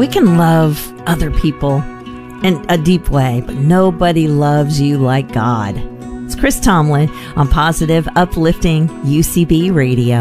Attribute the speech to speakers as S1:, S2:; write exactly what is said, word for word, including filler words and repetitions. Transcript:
S1: we can love other people in a deep way, but nobody loves you like God. It's Chris Tomlin on Positive Uplifting U C B Radio.